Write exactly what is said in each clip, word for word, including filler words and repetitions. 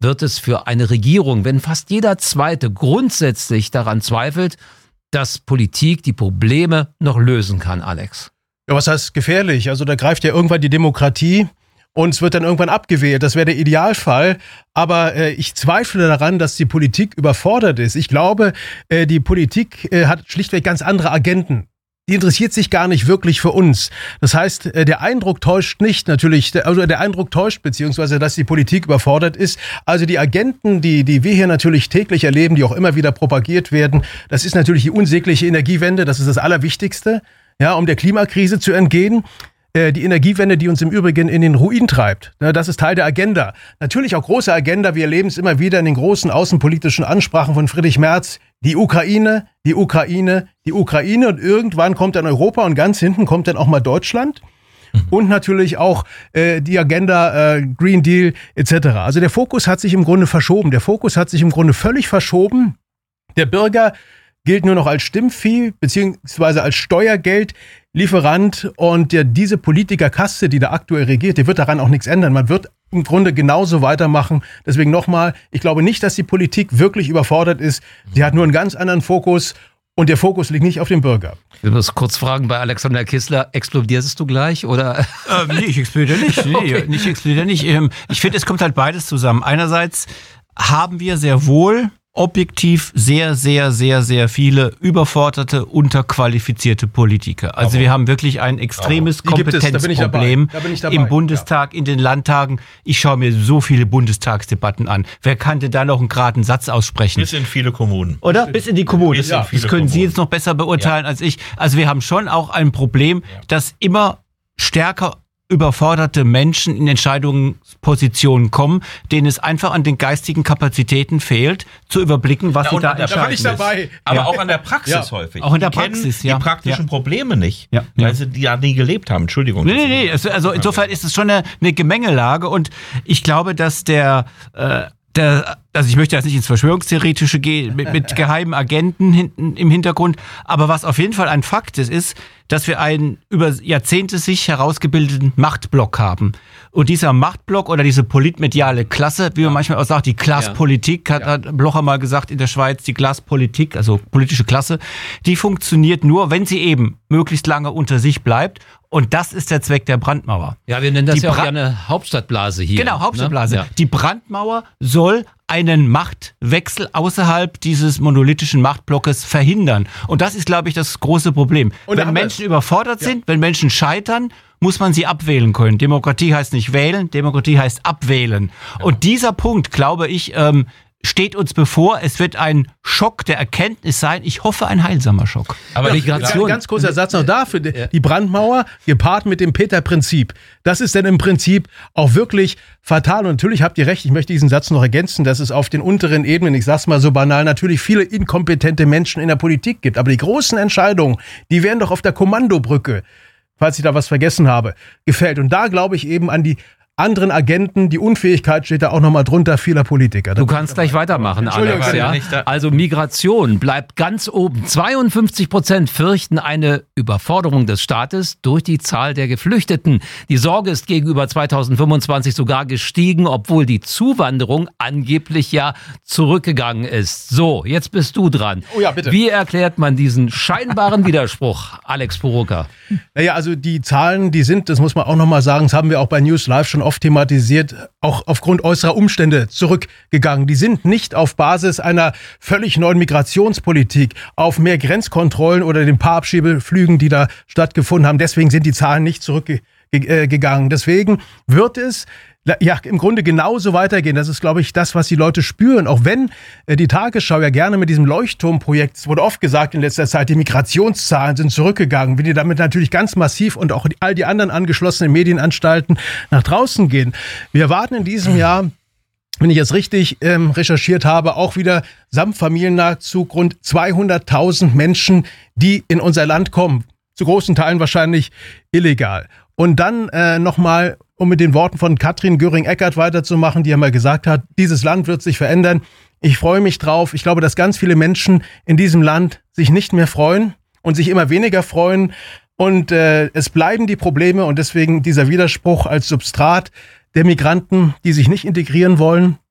wird es für eine Regierung, wenn fast jeder Zweite grundsätzlich daran zweifelt, dass Politik die Probleme noch lösen kann, Alex? Ja, was heißt gefährlich? Also da greift ja irgendwann die Demokratie und es wird dann irgendwann abgewählt. Das wäre der Idealfall. Aber äh, ich zweifle daran, dass die Politik überfordert ist. Ich glaube, äh, die Politik äh, hat schlichtweg ganz andere Agenden. Die interessiert sich gar nicht wirklich für uns. Das heißt, der Eindruck täuscht nicht, natürlich, also der Eindruck täuscht, beziehungsweise, dass die Politik überfordert ist. Also die Agenten, die, die wir hier natürlich täglich erleben, die auch immer wieder propagiert werden, das ist natürlich die unsägliche Energiewende, das ist das Allerwichtigste, ja, um der Klimakrise zu entgehen. Die Energiewende, die uns im Übrigen in den Ruin treibt. Das ist Teil der Agenda. Natürlich auch große Agenda. Wir erleben es immer wieder in den großen außenpolitischen Ansprachen von Friedrich Merz. Die Ukraine, die Ukraine, die Ukraine. Und irgendwann kommt dann Europa und ganz hinten kommt dann auch mal Deutschland. Und natürlich auch äh, die Agenda, äh, Green Deal et cetera. Also der Fokus hat sich im Grunde verschoben. Der Fokus hat sich im Grunde völlig verschoben. Der Bürger gilt nur noch als Stimmvieh beziehungsweise als Steuergeldlieferant und der, diese Politikerkaste, die da aktuell regiert, die wird daran auch nichts ändern. Man wird im Grunde genauso weitermachen. Deswegen nochmal, ich glaube nicht, dass die Politik wirklich überfordert ist. Sie hat nur einen ganz anderen Fokus und der Fokus liegt nicht auf dem Bürger. Ich muss kurz fragen bei Alexander Kissler, explodierst du gleich oder? Ähm, nee, ich explodiere nicht. Nee, okay. nicht explodiere nicht. Ich finde, es kommt halt beides zusammen. Einerseits haben wir sehr wohl objektiv sehr, sehr, sehr, sehr viele überforderte, unterqualifizierte Politiker. Also wir haben wirklich ein extremes Kompetenzproblem im Bundestag, ja. In den Landtagen. Ich schaue mir so viele Bundestagsdebatten an. Wer kann denn da noch einen geraden Satz aussprechen? Bis in viele Kommunen. Oder? Bis in die Kommunen. Bis in ja. viele Das können Kommunen. Sie jetzt noch besser beurteilen ja. als ich. Also wir haben schon auch ein Problem, ja. dass immer stärker überforderte Menschen in Entscheidungspositionen kommen, denen es einfach an den geistigen Kapazitäten fehlt, zu überblicken, was ja, sie da entscheiden. Da bin ich dabei. Aber ja. auch an der Praxis ja. häufig. Auch in der die Praxis, kennen ja. die praktischen ja. Probleme nicht, ja. weil ja. sie die ja nie gelebt haben. Entschuldigung. Nee, nee, nee. Also insofern ist es schon eine, eine Gemengelage und ich glaube, dass der, äh, der also ich möchte jetzt nicht ins Verschwörungstheoretische gehen, mit, mit geheimen Agenten hinten im Hintergrund, aber was auf jeden Fall ein Fakt ist, ist, dass wir einen über Jahrzehnte sich herausgebildeten Machtblock haben. Und dieser Machtblock oder diese politmediale Klasse, wie man ja. manchmal auch sagt, die Klasspolitik, ja. hat, hat Blocher mal gesagt in der Schweiz, die Klasspolitik, also politische Klasse, die funktioniert nur, wenn sie eben möglichst lange unter sich bleibt. Und das ist der Zweck der Brandmauer. Ja, wir nennen das die ja auch Bra- gerne Hauptstadtblase hier. Genau, Hauptstadtblase. Ne? Ja. Die Brandmauer soll einen Machtwechsel außerhalb dieses monolithischen Machtblocks verhindern. Und das ist, glaube ich, das große Problem. Und wenn Menschen wir, überfordert ja. sind, wenn Menschen scheitern, muss man sie abwählen können. Demokratie heißt nicht wählen, Demokratie heißt abwählen. Ja. Und dieser Punkt, glaube ich, ähm, steht uns bevor. Es wird ein Schock der Erkenntnis sein. Ich hoffe, ein heilsamer Schock. Aber ja, Migration. Ein ganz kurzer Satz noch dafür. Die Brandmauer gepaart mit dem Peter-Prinzip. Das ist dann im Prinzip auch wirklich fatal. Und natürlich habt ihr recht, ich möchte diesen Satz noch ergänzen, dass es auf den unteren Ebenen, ich sag's mal so banal, natürlich viele inkompetente Menschen in der Politik gibt. Aber die großen Entscheidungen, die werden doch auf der Kommandobrücke, falls ich da was vergessen habe, gefällt. Und da glaube ich eben an die anderen Agenten, die Unfähigkeit steht da auch nochmal drunter vieler Politiker. Du kannst gleich weitermachen, Alex. Ja? Also Migration bleibt ganz oben. zweiundfünfzig Prozent fürchten eine Überforderung des Staates durch die Zahl der Geflüchteten. Die Sorge ist gegenüber zweitausendfünfundzwanzig sogar gestiegen, obwohl die Zuwanderung angeblich ja zurückgegangen ist. So, jetzt bist du dran. Oh ja, bitte. Wie erklärt man diesen scheinbaren Widerspruch, Alex Purucker? Naja, also die Zahlen, die sind, das muss man auch nochmal sagen, das haben wir auch bei News Live schon oft thematisiert, auch aufgrund äußerer Umstände zurückgegangen. Die sind nicht auf Basis einer völlig neuen Migrationspolitik, auf mehr Grenzkontrollen oder den paar Abschiebeflügen, die da stattgefunden haben. Deswegen sind die Zahlen nicht zurückgegangen. Deswegen wird es ja im Grunde genauso weitergehen. Das ist, glaube ich, das, was die Leute spüren. Auch wenn äh, die Tagesschau ja gerne mit diesem Leuchtturmprojekt, es wurde oft gesagt in letzter Zeit, die Migrationszahlen sind zurückgegangen, wenn die damit natürlich ganz massiv und auch die, all die anderen angeschlossenen Medienanstalten nach draußen gehen. Wir erwarten in diesem Jahr, wenn ich jetzt richtig ähm, recherchiert habe, auch wieder samt Familiennachzug rund zweihunderttausend Menschen, die in unser Land kommen. Zu großen Teilen wahrscheinlich illegal. Und dann äh, nochmal, um mit den Worten von Katrin Göring-Eckardt weiterzumachen, die ja mal gesagt hat, dieses Land wird sich verändern. Ich freue mich drauf. Ich glaube, dass ganz viele Menschen in diesem Land sich nicht mehr freuen und sich immer weniger freuen. Und äh, es bleiben die Probleme und deswegen dieser Widerspruch als Substrat der Migranten, die sich nicht integrieren wollen,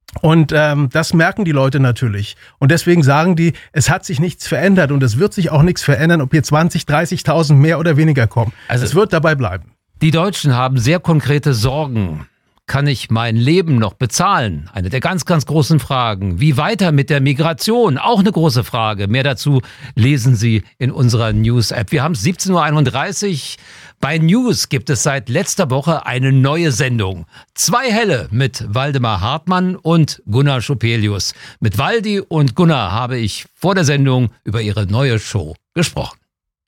Und ähm, das merken die Leute natürlich. Und deswegen sagen die, es hat sich nichts verändert und es wird sich auch nichts verändern, ob hier zwanzig, dreißigtausend mehr oder weniger kommen. Also es wird dabei bleiben. Die Deutschen haben sehr konkrete Sorgen. Kann ich mein Leben noch bezahlen? Eine der ganz, ganz großen Fragen. Wie weiter mit der Migration? Auch eine große Frage. Mehr dazu lesen Sie in unserer News-App. Wir haben siebzehn Uhr einunddreißig. Bei News gibt es seit letzter Woche eine neue Sendung. Zwei Helle mit Waldemar Hartmann und Gunnar Schopelius. Mit Waldi und Gunnar habe ich vor der Sendung über ihre neue Show gesprochen.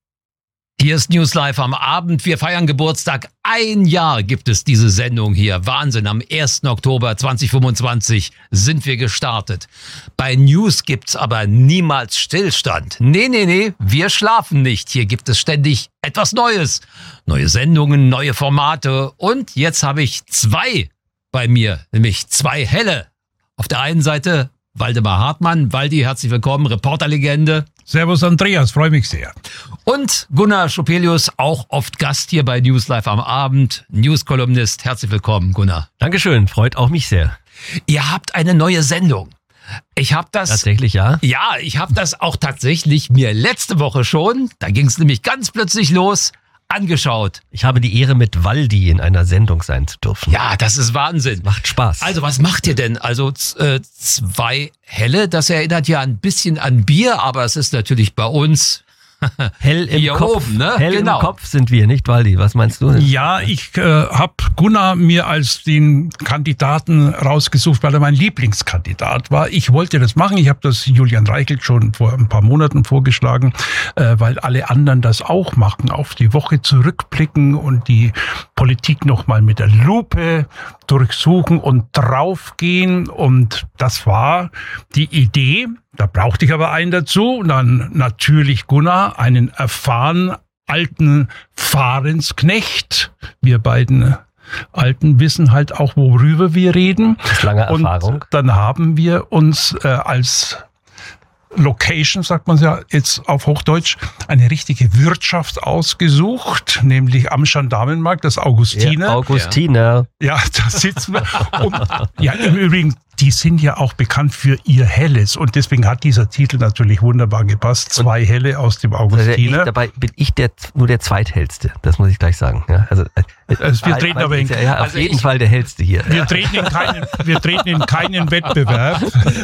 Hier ist News Live am Abend. Wir feiern Geburtstag. Ein Jahr gibt es diese Sendung hier. Wahnsinn. Am ersten Oktober zweitausendfünfundzwanzig sind wir gestartet. Bei News gibt's aber niemals Stillstand. Nee, nee, nee. Wir schlafen nicht. Hier gibt es ständig etwas Neues. Neue Sendungen, neue Formate. Und jetzt habe ich zwei bei mir. Nämlich zwei Helle. Auf der einen Seite Waldemar Hartmann. Waldi, herzlich willkommen. Reporterlegende. Servus Andreas, freue mich sehr. Und Gunnar Schopelius, auch oft Gast hier bei News Live am Abend, News-Kolumnist. Herzlich willkommen, Gunnar. Dankeschön, freut auch mich sehr. Ihr habt eine neue Sendung. Ich habe das... Tatsächlich, ja? Ja, ich habe das auch tatsächlich mir letzte Woche schon, da ging es nämlich ganz plötzlich los, angeschaut. Ich habe die Ehre, mit Waldi in einer Sendung sein zu dürfen. Ja, das ist Wahnsinn. Macht Spaß. Also was macht ihr denn? Also äh, zwei Helle, das erinnert ja ein bisschen an Bier, aber es ist natürlich bei uns... Hell im Hier Kopf, oben, ne? Hell Genau. im Kopf sind wir, nicht Waldi? Was meinst du? Ja, ich äh, habe Gunnar mir als den Kandidaten rausgesucht, weil er mein Lieblingskandidat war. Ich wollte das machen. Ich habe das Julian Reichelt schon vor ein paar Monaten vorgeschlagen, äh, weil alle anderen das auch machen. Auf die Woche zurückblicken und die Politik nochmal mit der Lupe durchsuchen und draufgehen. Und das war die Idee. Da brauchte ich aber einen dazu. Und dann natürlich Gunnar, einen erfahrenen alten Fahrensknecht. Wir beiden Alten wissen halt auch, worüber wir reden. Das ist lange Erfahrung. Und dann haben wir uns äh, als Location, sagt man ja jetzt auf Hochdeutsch, eine richtige Wirtschaft ausgesucht, nämlich am Gendarmenmarkt, das Augustiner. Ja, Augustiner. Ja, da sitzen wir. Und, ja, im Übrigen, die sind ja auch bekannt für ihr Helles und deswegen hat dieser Titel natürlich wunderbar gepasst. Zwei Helle aus dem Augustiner. Also ich, dabei bin ich der, nur der Zweithellste, das muss ich gleich sagen. Ja, also, also wir treten aber in, ja, auf also jeden ich, Fall der Hellste hier. Wir treten in keinen, wir treten in keinen Wettbewerb.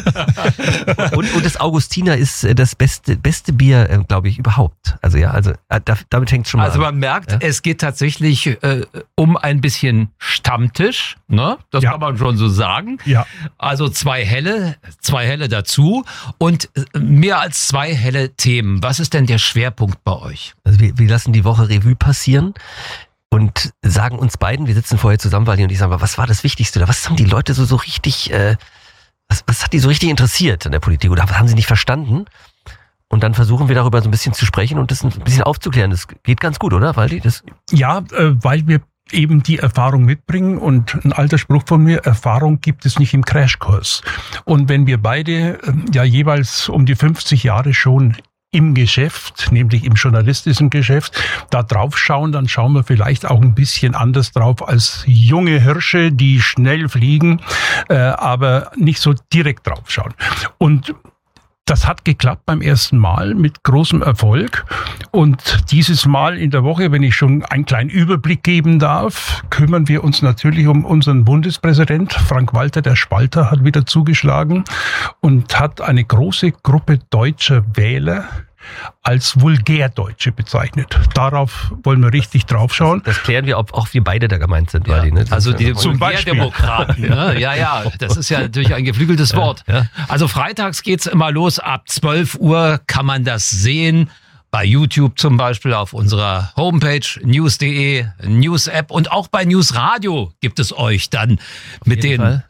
Und, und das Augustiner ist das beste, beste Bier, glaube ich, überhaupt. Also ja, also damit fängt es schon mal also an. Also man merkt, ja? Es geht tatsächlich äh, um ein bisschen Stammtisch, ne? Das ja. kann man schon so sagen. Ja. Also zwei helle, zwei helle dazu und mehr als zwei helle Themen. Was ist denn der Schwerpunkt bei euch? Also wir, wir lassen die Woche Revue passieren und sagen uns beiden, wir sitzen vorher zusammen, Waldi und ich sagen, was war das Wichtigste oder was haben die Leute so, so richtig, äh, was, was hat die so richtig interessiert an der Politik oder was haben sie nicht verstanden? Und dann versuchen wir darüber so ein bisschen zu sprechen und das ein bisschen aufzuklären. Das geht ganz gut, oder, Waldi? Das ja, äh, weil wir eben die Erfahrung mitbringen und ein alter Spruch von mir, Erfahrung gibt es nicht im Crashkurs. Und wenn wir beide äh, ja jeweils um die fünfzig Jahre schon im Geschäft, nämlich im journalistischen Geschäft, da drauf schauen, dann schauen wir vielleicht auch ein bisschen anders drauf als junge Hirsche, die schnell fliegen, äh, aber nicht so direkt drauf schauen. Und das hat geklappt beim ersten Mal mit großem Erfolg. Und dieses Mal in der Woche, wenn ich schon einen kleinen Überblick geben darf, kümmern wir uns natürlich um unseren Bundespräsident. Frank-Walter, der Spalter, hat wieder zugeschlagen und hat eine große Gruppe deutscher Wähler als Vulgärdeutsche bezeichnet. Darauf wollen wir richtig draufschauen. Das, das klären wir, ob auch wir beide da gemeint sind. Ja, Waldi, ne? Also die zum Vulgärdemokraten. Ne? Ja, ja, das ist ja natürlich ein geflügeltes Wort. Ja, ja. Also freitags geht's immer los. Ab zwölf Uhr kann man das sehen. Bei YouTube zum Beispiel auf unserer Homepage news punkt de, News-App und auch bei News Radio gibt es euch dann auf mit den... ja.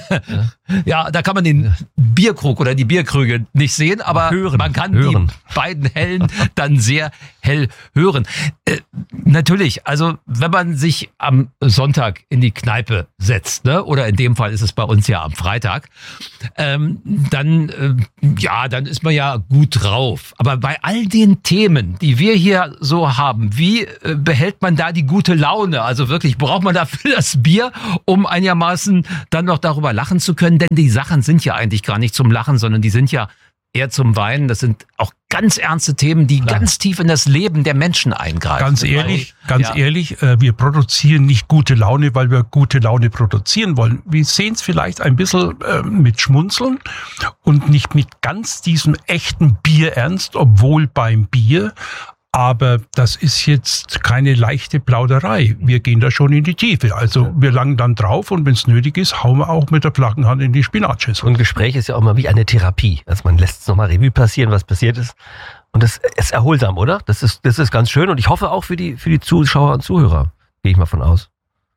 ja, da kann man den Bierkrug oder die Bierkrüge nicht sehen, aber hören, man kann hören. die beiden Hellen dann sehr hell hören. Äh, natürlich, also wenn man sich am Sonntag in die Kneipe setzt, ne, oder in dem Fall ist es bei uns ja am Freitag, ähm, dann, äh, ja, dann ist man ja gut drauf. Aber bei all den Themen, die wir hier so haben, wie äh, behält man da die gute Laune? Also wirklich, braucht man dafür das Bier, um einigermaßen dann noch darüber lachen zu können? Denn die Sachen sind ja eigentlich gar nicht zum Lachen, sondern die sind ja eher zum Weinen. Das sind auch ganz ernste Themen, die Klar. ganz tief in das Leben der Menschen eingreifen. Ganz ehrlich, ganz ja. ehrlich, äh, wir produzieren nicht gute Laune, weil wir gute Laune produzieren wollen. Wir sehen es vielleicht ein bisschen äh, mit Schmunzeln und nicht mit ganz diesem echten Bier ernst, obwohl beim Bier. Aber das ist jetzt keine leichte Plauderei. Wir gehen da schon in die Tiefe. Also wir langen dann drauf und wenn es nötig ist, hauen wir auch mit der flachen Hand in die Spinatschüssel. Und Gespräch ist ja auch mal wie eine Therapie. Also man lässt es nochmal Revue passieren, was passiert ist. Und das ist erholsam, oder? Das ist, das ist ganz schön und ich hoffe auch für die, für die Zuschauer und Zuhörer. Gehe ich mal von aus.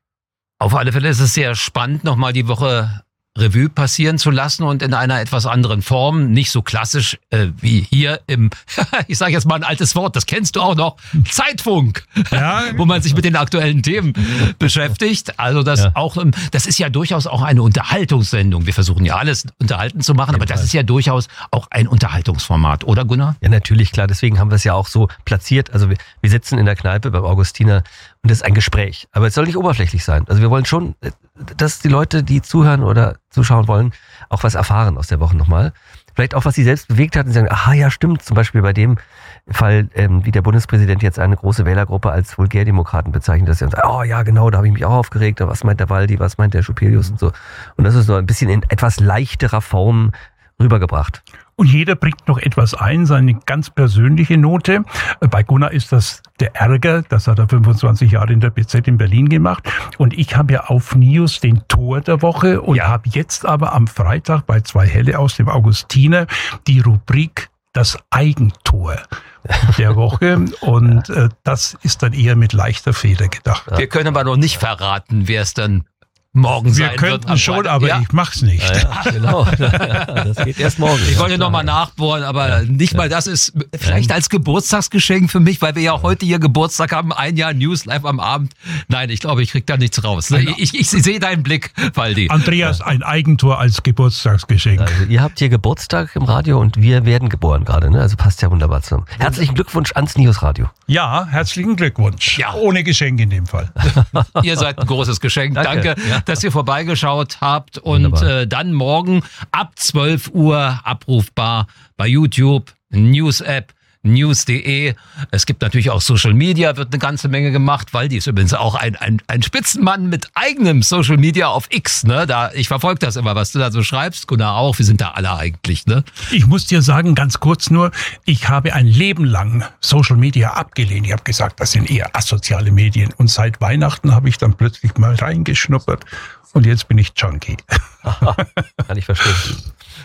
Auf alle Fälle ist es sehr spannend, nochmal die Woche Revue passieren zu lassen und in einer etwas anderen Form, nicht so klassisch äh, wie hier im, ich sage jetzt mal ein altes Wort, das kennst du auch noch, Zeitfunk, ja. wo man sich mit den aktuellen Themen beschäftigt. Also das ja. auch, das ist ja durchaus auch eine Unterhaltungssendung. Wir versuchen ja alles unterhalten zu machen, aber das ist ja durchaus auch ein Unterhaltungsformat, oder Gunnar? Ja, natürlich, klar. Deswegen haben wir es ja auch so platziert. Also wir, wir sitzen in der Kneipe beim Augustiner und das ist ein Gespräch. Aber es soll nicht oberflächlich sein. Also wir wollen schon, dass die Leute, die zuhören oder zuschauen wollen, auch was erfahren aus der Woche nochmal. Vielleicht auch, was sie selbst bewegt hat und sagen, aha, ja, stimmt. Zum Beispiel bei dem Fall, ähm, wie der Bundespräsident jetzt eine große Wählergruppe als Vulgärdemokraten bezeichnet, dass sie sagen, oh ja, genau, da habe ich mich auch aufgeregt. Was meint der Waldi, was meint der Schupelius und so. Und das ist so ein bisschen in etwas leichterer Form rübergebracht. Und jeder bringt noch etwas ein, seine ganz persönliche Note. Bei Gunnar ist das der Ärger, das hat er fünfundzwanzig Jahre in der B Z in Berlin gemacht. Und ich habe ja auf News den Tor der Woche und ja. habe jetzt aber am Freitag bei zwei Helle aus dem Augustiner die Rubrik das Eigentor der Woche. Und äh, das ist dann eher mit leichter Feder gedacht. Wir können aber noch nicht verraten, wer es dann morgen Wir sein könnten wird. schon, aber ja. ich mach's nicht. Ja, ja, genau. Das geht erst morgen. Ich wollte nochmal nachbohren, aber ja. nicht mal das ist vielleicht als Geburtstagsgeschenk für mich, weil wir ja heute hier Geburtstag haben, ein Jahr News live am Abend. Nein, ich glaube, ich krieg da nichts raus. Ich, ich, ich sehe deinen Blick, Waldi. Andreas, ein Eigentor als Geburtstagsgeschenk. Also ihr habt hier Geburtstag im Radio und wir werden geboren gerade, ne? Also passt ja wunderbar zusammen. Herzlichen Glückwunsch ans News Radio. Ja, herzlichen Glückwunsch. Ja. Ohne Geschenk in dem Fall. Ihr seid ein großes Geschenk. Danke. Danke. Ja. dass ihr vorbeigeschaut habt und äh, dann morgen ab zwölf Uhr abrufbar bei YouTube, News-App, news punkt de. Es gibt natürlich auch Social Media, wird eine ganze Menge gemacht, weil die ist übrigens auch ein, ein, ein Spitzenmann mit eigenem Social Media auf X. Ne? Da, ich verfolge das immer, was du da so schreibst. Gunnar auch, wir sind da alle eigentlich. Ne? Ich muss dir sagen, ganz kurz nur, ich habe ein Leben lang Social Media abgelehnt. Ich habe gesagt, das sind eher asoziale Medien. Und seit Weihnachten habe ich dann plötzlich mal reingeschnuppert. Und jetzt bin ich Junkie. Aha, kann ich verstehen.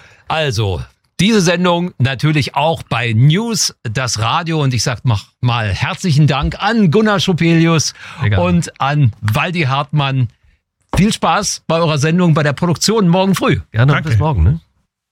Also, diese Sendung natürlich auch bei News, das Radio. Und ich sag mal herzlichen Dank an Gunnar Schupelius und an Waldi Hartmann. Viel Spaß bei eurer Sendung, bei der Produktion morgen früh. Gerne und bis morgen, ne?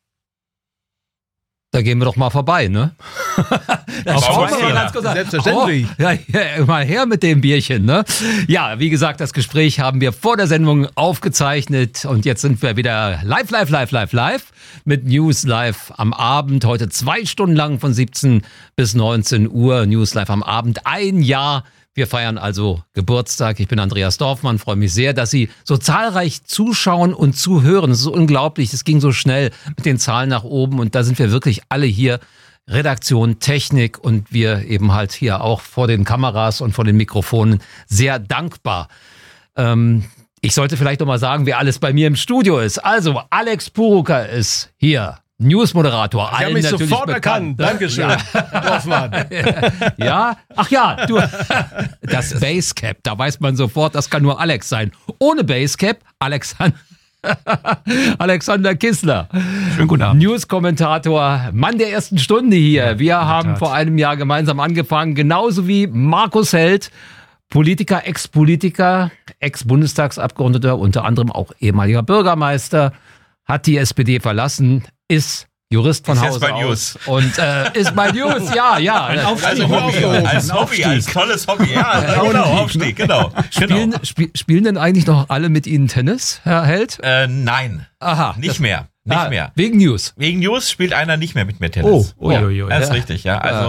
Da gehen wir doch mal vorbei, ne? Das schauen wir mal ganz kurz an. Selbstverständlich. Oh, ja, ja, mal her mit dem Bierchen, ne? Ja, wie gesagt, das Gespräch haben wir vor der Sendung aufgezeichnet und jetzt sind wir wieder live, live, live, live, live mit News Live am Abend. Heute zwei Stunden lang von siebzehn bis neunzehn Uhr News Live am Abend. Ein Jahr. Wir feiern also Geburtstag. Ich bin Andreas Dorfmann, freue mich sehr, dass Sie so zahlreich zuschauen und zuhören. Es ist so unglaublich, es ging so schnell mit den Zahlen nach oben und da sind wir wirklich alle hier, Redaktion, Technik und wir eben halt hier auch vor den Kameras und vor den Mikrofonen sehr dankbar. Ähm, ich sollte vielleicht noch mal sagen, wer alles bei mir im Studio ist. Also Alex Purucker ist hier. News-Moderator. Ich habe mich sofort bekannt. erkannt. Dankeschön, Dorfmann. Ja, ach ja, du, das Basecap, da weiß man sofort, das kann nur Alex sein. Ohne Basecap, Alexander, Alexander Kissler. Schönen guten Abend. News-Kommentator, Mann der ersten Stunde hier. Wir ja, haben Tat. vor einem Jahr gemeinsam angefangen, genauso wie Markus Held, Politiker, Ex-Politiker, Ex-Bundestagsabgeordneter, unter anderem auch ehemaliger Bürgermeister, hat die S P D verlassen, ist Jurist von ist Hause aus. News. Und äh, ist bei News, ja, ja. Ein Aufstieg. Also Hobby, als Hobby, als tolles Hobby, ja. Genau, Aufstieg, genau. Spielen, genau. Spiel, spielen denn eigentlich noch alle mit Ihnen Tennis, Herr Held? Äh, nein. Aha. Nicht mehr. Nicht ah, mehr. Wegen News. Wegen News spielt einer nicht mehr mit mir Tennis. Oh, oh, ja. oh, oh, oh Das ist ja. richtig, ja. Also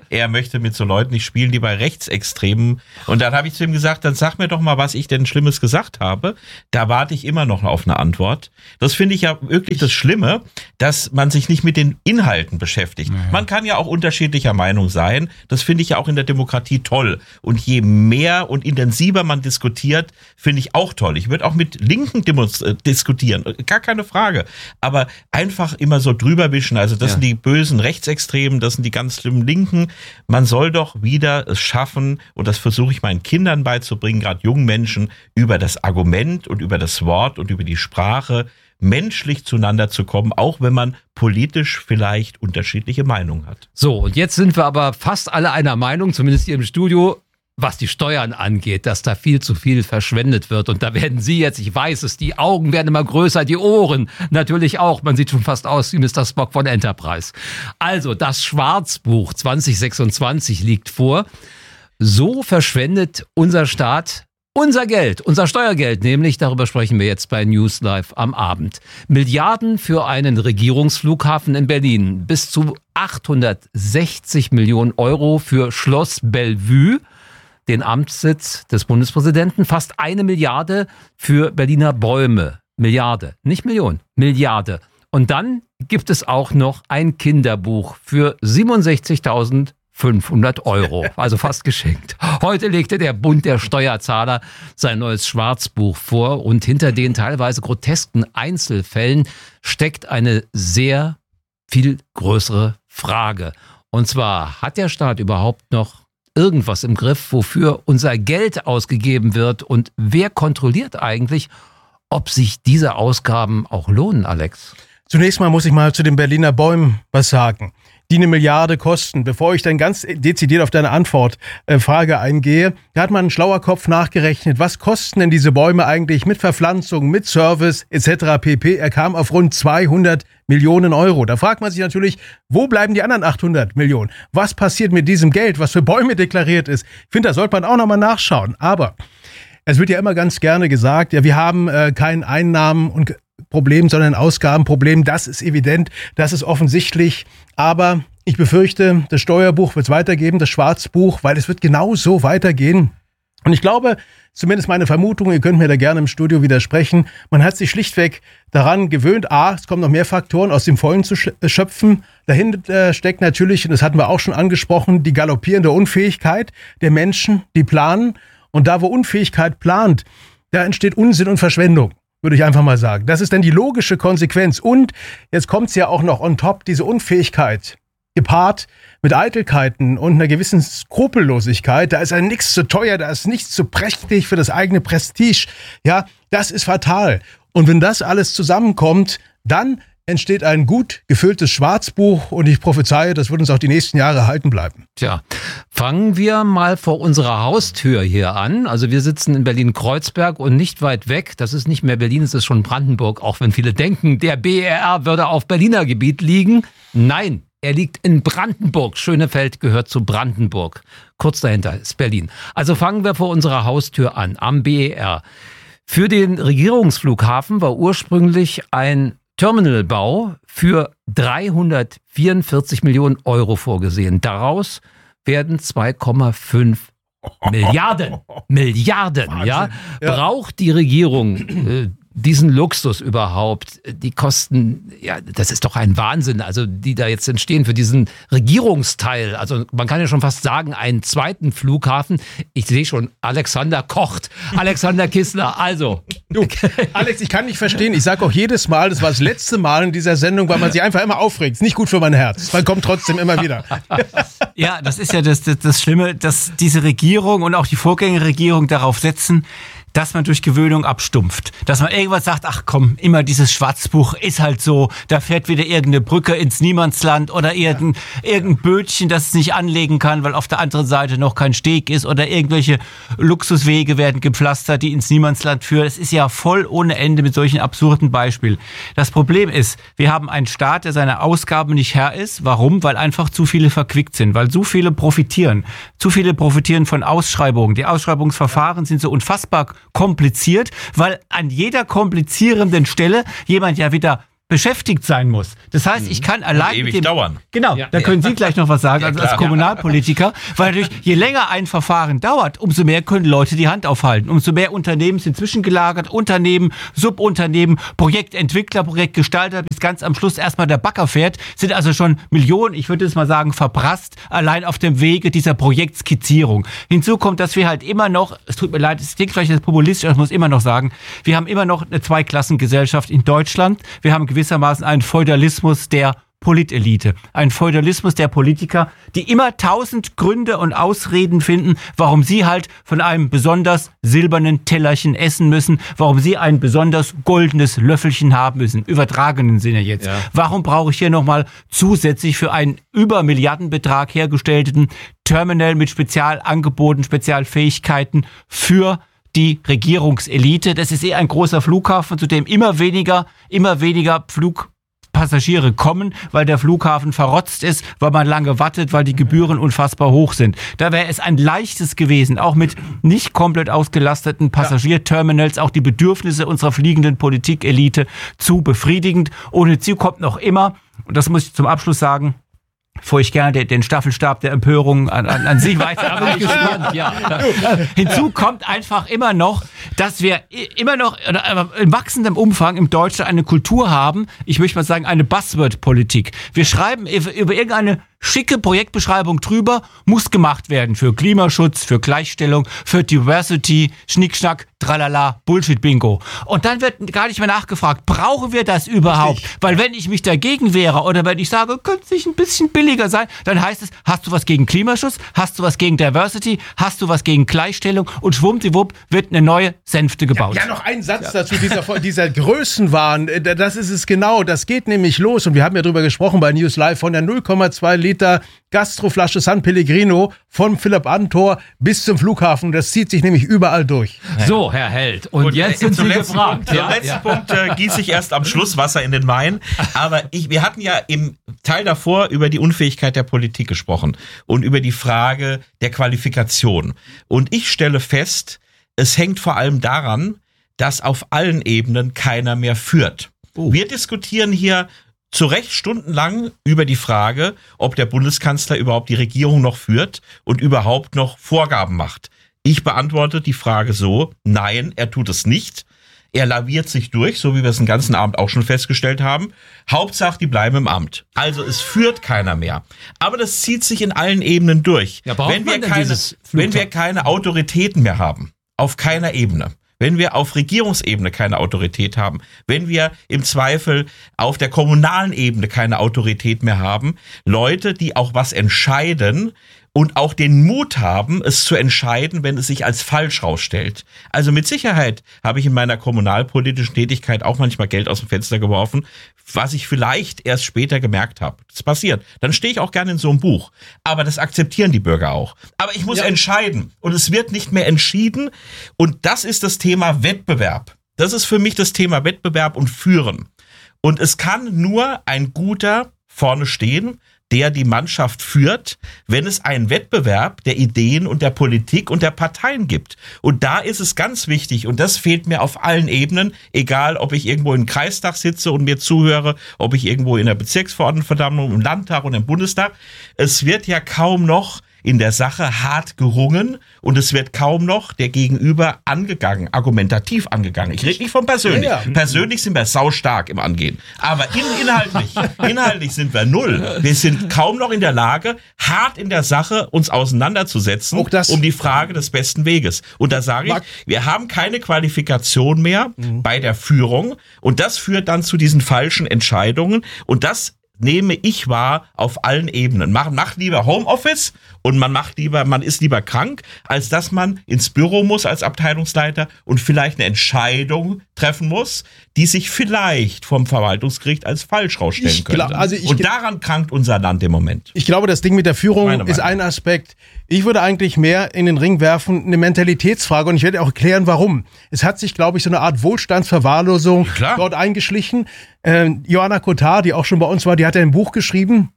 er möchte mit so Leuten nicht spielen, die bei Rechtsextremen. Und dann habe ich zu ihm gesagt, dann sag mir doch mal, was ich denn Schlimmes gesagt habe. Da warte ich immer noch auf eine Antwort. Das finde ich ja wirklich das Schlimme, dass man sich nicht mit den Inhalten beschäftigt. Naja. Man kann ja auch unterschiedlicher Meinung sein. Das finde ich ja auch in der Demokratie toll. Und je mehr und intensiver man diskutiert, finde ich auch toll. Ich würde auch mit Linken demonst- diskutieren, gar keine Frage. Aber einfach immer so drüber wischen, also das ja. sind die bösen Rechtsextremen, das sind die ganz schlimmen Linken. Man soll doch wieder es schaffen, und das versuche ich meinen Kindern beizubringen, gerade jungen Menschen, über das Argument und über das Wort und über die Sprache menschlich zueinander zu kommen, auch wenn man politisch vielleicht unterschiedliche Meinungen hat. So, und jetzt sind wir aber fast alle einer Meinung, zumindest hier im Studio, was die Steuern angeht, dass da viel zu viel verschwendet wird. Und da werden Sie jetzt, ich weiß es, die Augen werden immer größer, die Ohren natürlich auch. Man sieht schon fast aus wie Mister Spock von Enterprise. Also, das Schwarzbuch zwanzig sechsundzwanzig liegt vor. So verschwendet unser Staat unser Geld, unser Steuergeld, nämlich, darüber sprechen wir jetzt bei News Live am Abend. Milliarden für einen Regierungsflughafen in Berlin, bis zu achthundertsechzig Millionen Euro für Schloss Bellevue, den Amtssitz des Bundespräsidenten, fast eine Milliarde für Berliner Bäume. Milliarde, nicht Million, Milliarde. Und dann gibt es auch noch ein Kinderbuch für siebenundsechzigtausendfünfhundert Euro, also fast geschenkt. Heute legte der Bund der Steuerzahler sein neues Schwarzbuch vor und hinter den teilweise grotesken Einzelfällen steckt eine sehr viel größere Frage. Und zwar, hat der Staat überhaupt noch irgendwas im Griff, wofür unser Geld ausgegeben wird, und wer kontrolliert eigentlich, ob sich diese Ausgaben auch lohnen, Alex? Zunächst mal muss ich mal zu den Berliner Bäumen was sagen, die eine Milliarde kosten. Bevor ich dann ganz dezidiert auf deine Antwortfrage äh, eingehe, da hat man ein schlauer Kopf nachgerechnet, was kosten denn diese Bäume eigentlich mit Verpflanzung, mit Service et cetera pp. Er kam auf rund zweihundert Millionen Euro. Da fragt man sich natürlich, wo bleiben die anderen achthundert Millionen? Was passiert mit diesem Geld, was für Bäume deklariert ist? Ich finde, da sollte man auch nochmal nachschauen. Aber es wird ja immer ganz gerne gesagt, ja, wir haben äh, kein Einnahmen- und Problem, sondern ein Ausgabenproblem. Das ist evident, das ist offensichtlich. Aber ich befürchte, das Steuerbuch wird es weitergeben, das Schwarzbuch, weil es wird genau so weitergehen. Und ich glaube, zumindest meine Vermutung, ihr könnt mir da gerne im Studio widersprechen, man hat sich schlichtweg daran gewöhnt, a, es kommen noch mehr Faktoren aus dem Vollen zu schöpfen. Dahinter steckt natürlich, und das hatten wir auch schon angesprochen, die galoppierende Unfähigkeit der Menschen, die planen. Und da, wo Unfähigkeit plant, da entsteht Unsinn und Verschwendung, würde ich einfach mal sagen. Das ist dann die logische Konsequenz. Und jetzt kommt es ja auch noch on top, diese Unfähigkeit, gepaart mit Eitelkeiten und einer gewissen Skrupellosigkeit. Da ist ja nichts zu teuer, da ist nichts zu prächtig für das eigene Prestige. Ja, das ist fatal. Und wenn das alles zusammenkommt, dann entsteht ein gut gefülltes Schwarzbuch, und ich prophezeie, das wird uns auch die nächsten Jahre halten bleiben. Tja, fangen wir mal vor unserer Haustür hier an. Also wir sitzen in Berlin-Kreuzberg und nicht weit weg. Das ist nicht mehr Berlin, es ist schon Brandenburg, auch wenn viele denken, der B E R würde auf Berliner Gebiet liegen. Nein, er liegt in Brandenburg. Schönefeld gehört zu Brandenburg. Kurz dahinter ist Berlin. Also fangen wir vor unserer Haustür an, am B E R. Für den Regierungsflughafen war ursprünglich ein Terminalbau für dreihundertvierundvierzig Millionen Euro vorgesehen. Daraus werden zwei Komma fünf Milliarden, Milliarden, ja? ja, braucht die Regierung äh, diesen Luxus überhaupt? Die Kosten, ja, das ist doch ein Wahnsinn, also die da jetzt entstehen für diesen Regierungsteil. Also man kann ja schon fast sagen, einen zweiten Flughafen. Ich sehe schon, Alexander kocht, Alexander Kissler, also. Du, Alex, ich kann nicht verstehen, ich sage auch jedes Mal, das war das letzte Mal in dieser Sendung, weil man sich einfach immer aufregt. Ist nicht gut für mein Herz. Man kommt trotzdem immer wieder. Ja, das ist ja das, das, das Schlimme, dass diese Regierung und auch die Vorgängerregierung darauf setzen, dass man durch Gewöhnung abstumpft. Dass man irgendwas sagt, ach komm, immer dieses Schwarzbuch ist halt so, da fährt wieder irgendeine Brücke ins Niemandsland oder irgendein, ja. irgendein Bötchen, das es nicht anlegen kann, weil auf der anderen Seite noch kein Steg ist, oder irgendwelche Luxuswege werden gepflastert, die ins Niemandsland führen. Es ist ja voll ohne Ende mit solchen absurden Beispielen. Das Problem ist, wir haben einen Staat, der seine Ausgaben nicht Herr ist. Warum? Weil einfach zu viele verquickt sind, weil so viele profitieren. Zu viele profitieren von Ausschreibungen. Die Ausschreibungsverfahren sind so unfassbar kompliziert, weil an jeder komplizierenden Stelle jemand ja wieder beschäftigt sein muss. Das heißt, ich kann allein ewig mit dem, dauern. Genau, ja. Da können Sie gleich noch was sagen, Ja, also klar. als Kommunalpolitiker, weil natürlich, je länger ein Verfahren dauert, umso mehr können Leute die Hand aufhalten, umso mehr Unternehmen sind zwischengelagert, Unternehmen, Subunternehmen, Projektentwickler, Projektgestalter, bis ganz am Schluss erstmal der Bagger fährt, sind also schon Millionen, ich würde jetzt mal sagen, verprasst, allein auf dem Wege dieser Projektskizzierung. Hinzu kommt, dass wir halt immer noch, es tut mir leid, es klingt vielleicht populistisch, aber ich muss immer noch sagen, wir haben immer noch eine Zweiklassengesellschaft in Deutschland, wir haben gewissermaßen einen Feudalismus der Politelite. Ein Feudalismus der Politiker, die immer tausend Gründe und Ausreden finden, warum sie halt von einem besonders silbernen Tellerchen essen müssen, warum sie ein besonders goldenes Löffelchen haben müssen, im übertragenen Sinne jetzt. Ja. Warum brauche ich hier nochmal zusätzlich für einen über Milliardenbetrag hergestellten Terminal mit Spezialangeboten, Spezialfähigkeiten für die Regierungselite? Das ist eh ein großer Flughafen, zu dem immer weniger, immer weniger Flugpassagiere kommen, weil der Flughafen verrotzt ist, weil man lange wartet, weil die Gebühren unfassbar hoch sind. Da wäre es ein leichtes gewesen, auch mit nicht komplett ausgelasteten Passagierterminals, auch die Bedürfnisse unserer fliegenden Politikelite zu befriedigen. Ohne Ziel kommt noch immer, und das muss ich zum Abschluss sagen, bevor ich gerne den Staffelstab der Empörung an, an, an Sie weiterreiche. Ja. Hinzu kommt einfach immer noch, dass wir immer noch in wachsendem Umfang im Deutschen eine Kultur haben, ich möchte mal sagen, eine Buzzword-Politik. Wir schreiben über irgendeine schicke Projektbeschreibung drüber, muss gemacht werden für Klimaschutz, für Gleichstellung, für Diversity, Schnickschnack, Tralala, Bullshit-Bingo. Und dann wird gar nicht mehr nachgefragt, brauchen wir das überhaupt? Richtig. Weil wenn ich mich dagegen wehre oder wenn ich sage, könnte es nicht ein bisschen billiger sein, dann heißt es, hast du was gegen Klimaschutz, hast du was gegen Diversity, hast du was gegen Gleichstellung und schwummdiwupp wird eine neue Sänfte gebaut. Ja, ja, noch ein Satz ja. dazu, dieser, dieser Größenwahn, das ist es genau, das geht nämlich los und wir haben ja drüber gesprochen bei News Live von der null Komma zwei Liter Gastroflasche San Pellegrino vom Philipp Amthor bis zum Flughafen. Das zieht sich nämlich überall durch. So, Herr Held. Und, und jetzt sind Sie gefragt. Punkt, ja, den letzten ja. Punkt äh, gieße ich erst am Schluss Wasser in den Wein. Aber ich, wir hatten ja im Teil davor über die Unfähigkeit der Politik gesprochen und über die Frage der Qualifikation. Und ich stelle fest, es hängt vor allem daran, dass auf allen Ebenen keiner mehr führt. Oh. Wir diskutieren hier zu Recht stundenlang über die Frage, ob der Bundeskanzler überhaupt die Regierung noch führt und überhaupt noch Vorgaben macht. Ich beantworte die Frage so, nein, er tut es nicht. Er laviert sich durch, so wie wir es den ganzen Abend auch schon festgestellt haben. Hauptsache, die bleiben im Amt. Also es führt keiner mehr. Aber das zieht sich in allen Ebenen durch. Ja, wenn wir keine, wenn wir keine Autoritäten mehr haben, auf keiner Ebene, wenn wir auf Regierungsebene keine Autorität haben, wenn wir im Zweifel auf der kommunalen Ebene keine Autorität mehr haben, Leute, die auch was entscheiden und auch den Mut haben, es zu entscheiden, wenn es sich als falsch rausstellt. Also mit Sicherheit habe ich in meiner kommunalpolitischen Tätigkeit auch manchmal Geld aus dem Fenster geworfen, was ich vielleicht erst später gemerkt habe. Das passiert. Dann stehe ich auch gerne in so einem Buch. Aber das akzeptieren die Bürger auch. Aber ich muss ja. entscheiden. Und es wird nicht mehr entschieden. Und das ist das Thema Wettbewerb. Das ist für mich das Thema Wettbewerb und Führen. Und es kann nur ein guter vorne stehen, der die Mannschaft führt, wenn es einen Wettbewerb der Ideen und der Politik und der Parteien gibt. Und da ist es ganz wichtig, und das fehlt mir auf allen Ebenen, egal ob ich irgendwo im Kreistag sitze und mir zuhöre, ob ich irgendwo in der Bezirksverordnetenversammlung, im Landtag und im Bundestag. Es wird ja kaum noch in der Sache hart gerungen und es wird kaum noch der Gegenüber angegangen, argumentativ angegangen. Ich rede nicht von persönlich. Ja, ja. Persönlich sind wir saustark im Angehen. Aber in, inhaltlich, inhaltlich sind wir null. Wir sind kaum noch in der Lage, hart in der Sache uns auseinanderzusetzen, um die Frage des besten Weges. Und da sage ich, wir haben keine Qualifikation mehr mhm. bei der Führung und das führt dann zu diesen falschen Entscheidungen und das nehme ich wahr auf allen Ebenen. Man macht lieber Homeoffice und man macht lieber, man ist lieber krank, als dass man ins Büro muss als Abteilungsleiter und vielleicht eine Entscheidung treffen muss, die sich vielleicht vom Verwaltungsgericht als falsch rausstellen ich könnte. Glaub, also ich, und daran krankt unser Land im Moment. Ich glaube, das Ding mit der Führung ist ein Aspekt. Ich würde eigentlich mehr in den Ring werfen, eine Mentalitätsfrage und ich werde auch erklären, warum. Es hat sich, glaube ich, so eine Art Wohlstandsverwahrlosung ja, dort eingeschlichen. Äh, Johanna Kotar, die auch schon bei uns war, die hat ja ein Buch geschrieben,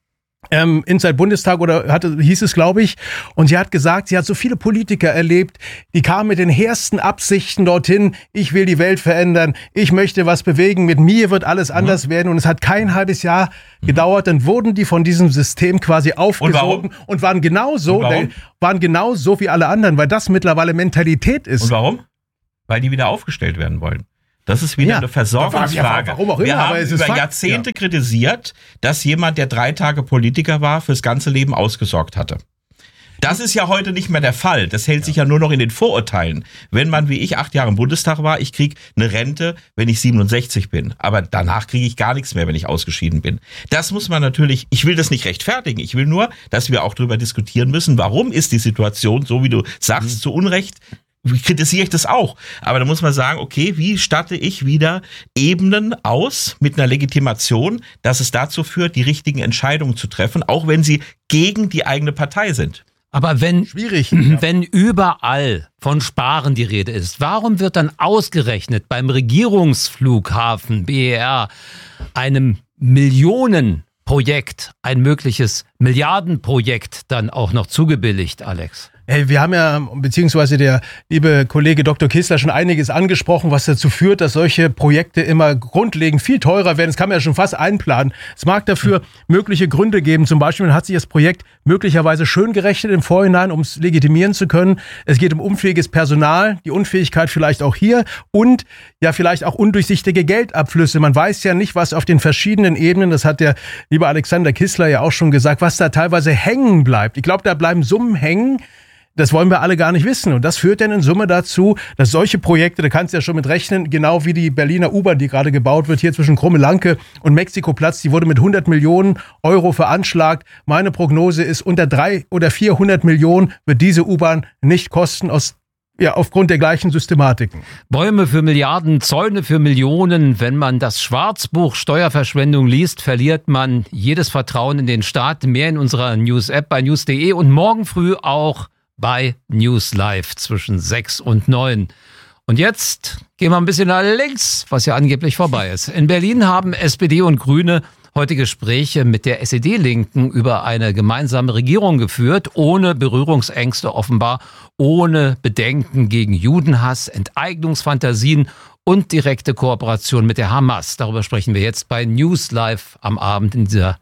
Ähm, Inside Bundestag oder hatte, hieß es, glaube ich. Und sie hat gesagt, sie hat so viele Politiker erlebt, die kamen mit den hehrsten Absichten dorthin. Ich will die Welt verändern. Ich möchte was bewegen. Mit mir wird alles anders mhm. werden. Und es hat kein halbes Jahr mhm. gedauert. Dann wurden die von diesem System quasi aufgesogen und, und waren genauso, und waren genauso wie alle anderen, weil das mittlerweile Mentalität ist. Und warum? Weil die wieder aufgestellt werden wollen. Das ist wieder ja, eine Versorgungsfrage. Warum auch immer, wir haben aber es über ist Jahrzehnte ja. kritisiert, dass jemand, der drei Tage Politiker war, fürs ganze Leben ausgesorgt hatte. Das ist ja heute nicht mehr der Fall. Das hält ja. sich ja nur noch in den Vorurteilen. Wenn man wie ich acht Jahre im Bundestag war, ich kriege eine Rente, wenn ich siebenundsechzig bin. Aber danach kriege ich gar nichts mehr, wenn ich ausgeschieden bin. Das muss man natürlich, ich will das nicht rechtfertigen. Ich will nur, dass wir auch darüber diskutieren müssen, warum ist die Situation, so wie du sagst, mhm. zu Unrecht, kritisiere ich das auch. Aber da muss man sagen, okay, wie statte ich wieder Ebenen aus mit einer Legitimation, dass es dazu führt, die richtigen Entscheidungen zu treffen, auch wenn sie gegen die eigene Partei sind. Aber wenn, Schwierig, wenn überall von Sparen die Rede ist, warum wird dann ausgerechnet beim Regierungsflughafen B E R einem Millionenprojekt, ein mögliches Milliardenprojekt dann auch noch zugebilligt, Alex? Hey, wir haben ja, beziehungsweise der liebe Kollege Doktor Kissler schon einiges angesprochen, was dazu führt, dass solche Projekte immer grundlegend viel teurer werden. Das kann man ja schon fast einplanen. Es mag dafür mögliche Gründe geben. Zum Beispiel hat sich das Projekt möglicherweise schön gerechnet im Vorhinein, um es legitimieren zu können. Es geht um unfähiges Personal, die Unfähigkeit vielleicht auch hier und ja vielleicht auch undurchsichtige Geldabflüsse. Man weiß ja nicht, was auf den verschiedenen Ebenen, das hat der liebe Alexander Kissler ja auch schon gesagt, was da teilweise hängen bleibt. Ich glaube, da bleiben Summen hängen. Das wollen wir alle gar nicht wissen. Und das führt dann in Summe dazu, dass solche Projekte, da kannst du ja schon mit rechnen, genau wie die Berliner U-Bahn, die gerade gebaut wird, hier zwischen Krummelanke und Mexikoplatz, die wurde mit hundert Millionen Euro veranschlagt. Meine Prognose ist, unter drei oder vierhundert Millionen wird diese U-Bahn nicht kosten, aus ja, aufgrund der gleichen Systematiken. Bäume für Milliarden, Zäune für Millionen. Wenn man das Schwarzbuch Steuerverschwendung liest, verliert man jedes Vertrauen in den Staat. Mehr in unserer News-App bei news punkt de und morgen früh auch bei News Live zwischen sechs und neun. Und jetzt gehen wir ein bisschen nach links, was ja angeblich vorbei ist. In Berlin haben S P D und Grüne heute Gespräche mit der S E D-Linken über eine gemeinsame Regierung geführt, ohne Berührungsängste offenbar, ohne Bedenken gegen Judenhass, Enteignungsfantasien und direkte Kooperation mit der Hamas. Darüber sprechen wir jetzt bei News Live am Abend in dieser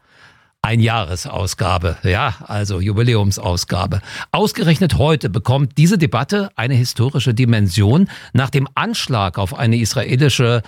Einjahresausgabe, ja, also Jubiläumsausgabe. Ausgerechnet heute bekommt diese Debatte eine historische Dimension. Nach dem Anschlag auf eine israelische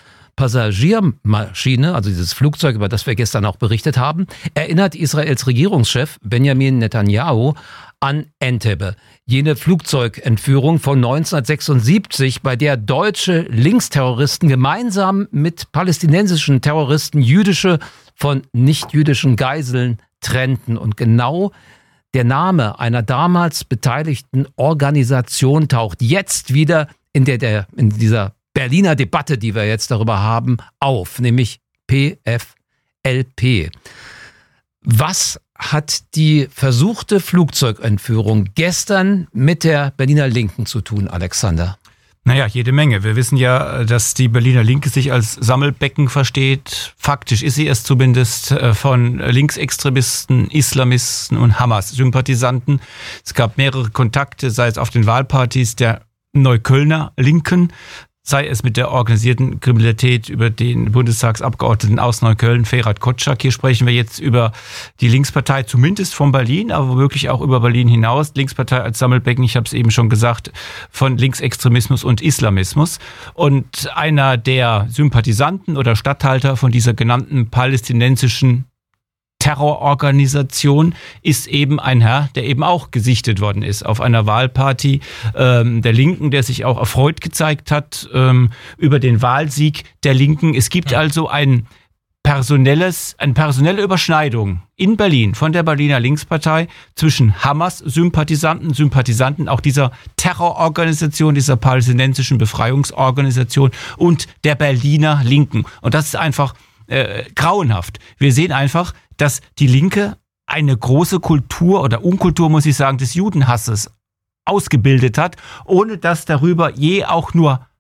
Passagiermaschine, also dieses Flugzeug, über das wir gestern auch berichtet haben, erinnert Israels Regierungschef Benjamin Netanyahu an Entebbe, jene Flugzeugentführung von neunzehnhundertsechsundsiebzig, bei der deutsche Linksterroristen gemeinsam mit palästinensischen Terroristen jüdische von nicht-jüdischen Geiseln trennten. Und genau der Name einer damals beteiligten Organisation taucht jetzt wieder in, der, der, in dieser Berliner Debatte, die wir jetzt darüber haben, auf, nämlich P F L P. Was hat die versuchte Flugzeugentführung gestern mit der Berliner Linken zu tun, Alexander? Naja, jede Menge. Wir wissen ja, dass die Berliner Linke sich als Sammelbecken versteht. Faktisch ist sie es zumindest von Linksextremisten, Islamisten und Hamas-Sympathisanten. Es gab mehrere Kontakte, sei es auf den Wahlpartys der Neuköllner Linken, sei es mit der organisierten Kriminalität über den Bundestagsabgeordneten aus Neukölln, Ferhat Kotschak. Hier sprechen wir jetzt über die Linkspartei, zumindest von Berlin, aber womöglich auch über Berlin hinaus. Linkspartei als Sammelbecken, ich habe es eben schon gesagt, von Linksextremismus und Islamismus. Und einer der Sympathisanten oder Statthalter von dieser genannten palästinensischen Terrororganisation ist eben ein Herr, der eben auch gesichtet worden ist auf einer Wahlparty ähm, der Linken, der sich auch erfreut gezeigt hat ähm, über den Wahlsieg der Linken. Es gibt also ein personelles, eine personelle Überschneidung in Berlin von der Berliner Linkspartei zwischen Hamas-Sympathisanten, Sympathisanten auch dieser Terrororganisation, dieser palästinensischen Befreiungsorganisation und der Berliner Linken. Und das ist einfach äh, grauenhaft. Wir sehen einfach, dass die Linke eine große Kultur oder Unkultur, muss ich sagen, des Judenhasses ausgebildet hat, ohne dass darüber je auch nur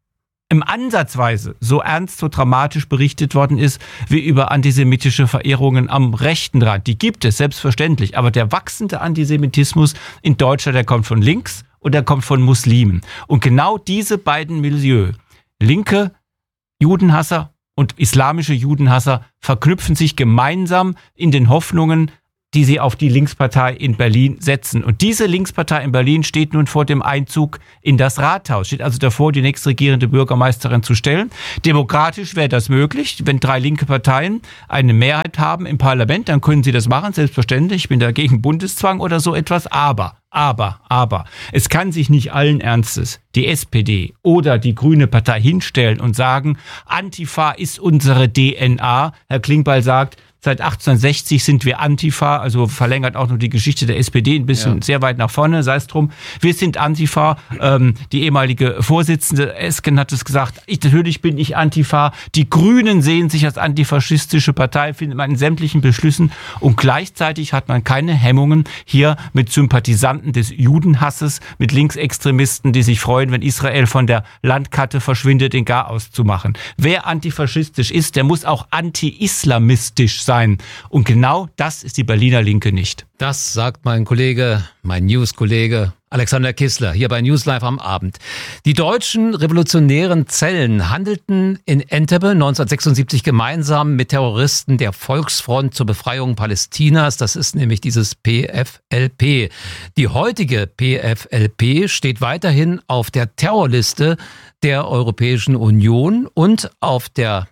im Ansatzweise so ernst, so dramatisch berichtet worden ist, wie über antisemitische Verehrungen am rechten Rand. Die gibt es, selbstverständlich. Aber der wachsende Antisemitismus in Deutschland, der kommt von links und der kommt von Muslimen. Und genau diese beiden Milieus, linke Judenhasser und islamische Judenhasser, verknüpfen sich gemeinsam in den Hoffnungen, die sie auf die Linkspartei in Berlin setzen. Und diese Linkspartei in Berlin steht nun vor dem Einzug in das Rathaus, steht also davor, die nächstregierende Bürgermeisterin zu stellen. Demokratisch wäre das möglich. Wenn drei linke Parteien eine Mehrheit haben im Parlament, dann können sie das machen, selbstverständlich. Ich bin dagegen Bundeszwang oder so etwas. Aber, aber, aber, es kann sich nicht allen Ernstes die S P D oder die Grüne Partei hinstellen und sagen, Antifa ist unsere D N A. Herr Klingbeil sagt, seit achtzehnhundertsechzig sind wir Antifa, also verlängert auch noch die Geschichte der S P D ein bisschen, ja, sehr weit nach vorne, sei es drum. Wir sind Antifa. Ähm, die ehemalige Vorsitzende Esken hat es gesagt, ich, natürlich bin ich Antifa. Die Grünen sehen sich als antifaschistische Partei, findet man in sämtlichen Beschlüssen. Und gleichzeitig hat man keine Hemmungen, hier mit Sympathisanten des Judenhasses, mit Linksextremisten, die sich freuen, wenn Israel von der Landkarte verschwindet, den Garaus zu machen. Wer antifaschistisch ist, der muss auch anti-islamistisch sein. Und genau das ist die Berliner Linke nicht. Das sagt mein Kollege, mein News-Kollege Alexander Kissler hier bei News Live am Abend. Die deutschen revolutionären Zellen handelten in Entebbe neunzehnhundertsechsundsiebzig gemeinsam mit Terroristen der Volksfront zur Befreiung Palästinas. Das ist nämlich dieses P F L P. Die heutige P F L P steht weiterhin auf der Terrorliste der Europäischen Union und auf der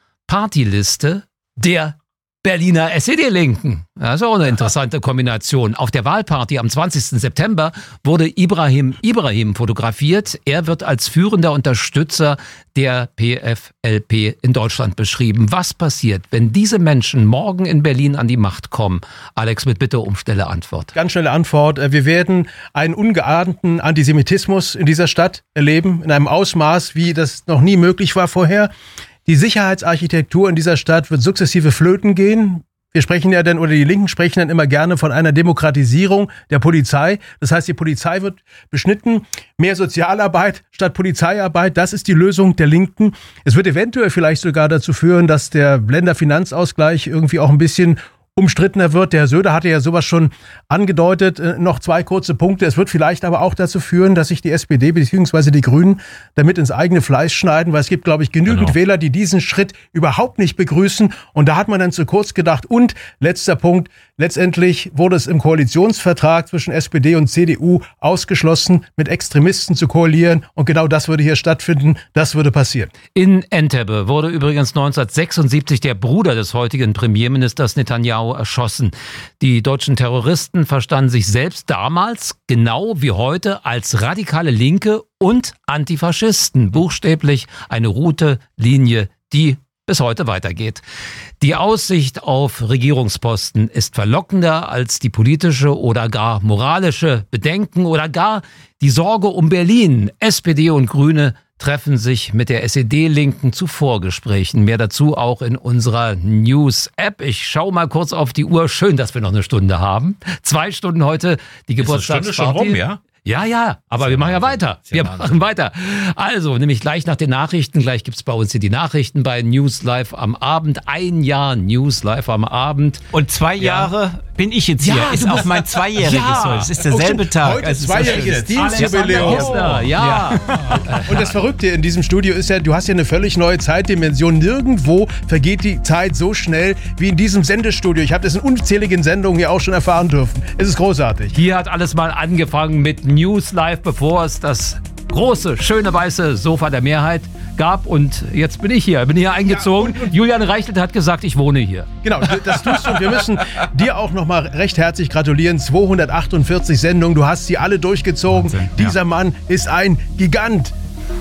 Partyliste der Berliner S E D-Linken. Das ist auch eine interessante Kombination. Auf der Wahlparty am zwanzigsten September wurde Ibrahim Ibrahim fotografiert. Er wird als führender Unterstützer der P F L P in Deutschland beschrieben. Was passiert, wenn diese Menschen morgen in Berlin an die Macht kommen? Alex, mit Bitte um schnelle Antwort. Ganz schnelle Antwort. Wir werden einen ungeahnten Antisemitismus in dieser Stadt erleben, in einem Ausmaß, wie das noch nie möglich war vorher. Die Sicherheitsarchitektur in dieser Stadt wird sukzessive flöten gehen. Wir sprechen ja dann, oder die Linken sprechen dann immer gerne von einer Demokratisierung der Polizei. Das heißt, die Polizei wird beschnitten. Mehr Sozialarbeit statt Polizeiarbeit, das ist die Lösung der Linken. Es wird eventuell vielleicht sogar dazu führen, dass der Länderfinanzausgleich irgendwie auch ein bisschen umstrittener wird. Der Herr Söder hatte ja sowas schon angedeutet. Noch zwei kurze Punkte. Es wird vielleicht aber auch dazu führen, dass sich die S P D bzw. die Grünen damit ins eigene Fleisch schneiden, weil es gibt, glaube ich, genügend genau. Wähler, die diesen Schritt überhaupt nicht begrüßen. Und da hat man dann zu kurz gedacht. Und letzter Punkt. Letztendlich wurde es im Koalitionsvertrag zwischen S P D und C D U ausgeschlossen, mit Extremisten zu koalieren. Und genau das würde hier stattfinden. Das würde passieren. In Entebbe wurde übrigens neunzehnhundertsechsundsiebzig der Bruder des heutigen Premierministers Netanyahu erschossen. Die deutschen Terroristen verstanden sich selbst damals, genau wie heute, als radikale Linke und Antifaschisten. Buchstäblich eine rote Linie, die bis heute weitergeht. Die Aussicht auf Regierungsposten ist verlockender als die politische oder gar moralische Bedenken oder gar die Sorge um Berlin. S P D und Grüne treffen sich mit der S E D-Linken zu Vorgesprächen. Mehr dazu auch in unserer News-App. Ich schaue mal kurz auf die Uhr. Schön, dass wir noch eine Stunde haben. Zwei Stunden heute die Geburtstagsparty. Ist eine Stunde schon rum, ja? Ja, ja, aber wir machen ja weiter. Wir machen weiter. Also, nämlich gleich nach den Nachrichten. Gleich gibt's bei uns hier die Nachrichten bei News Live am Abend. Ein Jahr News Live am Abend. Und zwei Jahre ja. bin ich jetzt hier. Ja, ist auch mein Zweijähriges ja. Es ist derselbe okay. Tag. Heute also zweijähriges Dienstjubiläum. Oh. Ja. ja. Und das Verrückte in diesem Studio ist ja, du hast ja eine völlig neue Zeitdimension. Nirgendwo vergeht die Zeit so schnell wie in diesem Sendestudio. Ich habe das in unzähligen Sendungen hier auch schon erfahren dürfen. Es ist großartig. Hier hat alles mal angefangen mit News Live, bevor es das große, schöne, weiße Sofa der Mehrheit gab. Und jetzt bin ich hier, bin hier eingezogen. Ja, und, und Julian Reichelt hat gesagt, ich wohne hier. Genau, das tust du. Und wir müssen dir auch nochmal recht herzlich gratulieren. zweihundertachtundvierzig Sendungen, du hast sie alle durchgezogen. Wahnsinn, Dieser ja. Mann ist ein Gigant.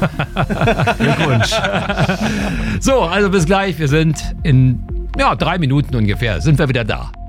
Glückwunsch. So, also bis gleich. Wir sind in ja, drei Minuten ungefähr, sind wir wieder da.